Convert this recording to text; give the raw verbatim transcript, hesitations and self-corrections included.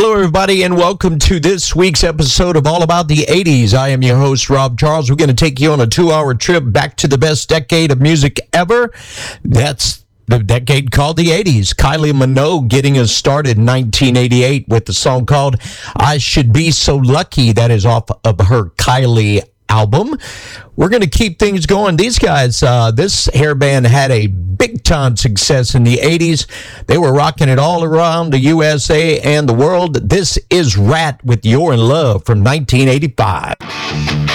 Hello, everybody, and welcome to this week's episode of All About the eighties. I am your host, Rob Charles. We're going to take you on a two-hour trip back to the best decade of music ever. That's the decade called the eighties. Kylie Minogue getting us started in nineteen eighty-eight with the song called I Should Be So Lucky. That is off of her Kylie album. We're going to keep things going. These guys, uh, this hair band had a big-time success in the eighties. They were rocking it all around the U S A and the world. This is Rat with You're in Love from nineteen eighty-five.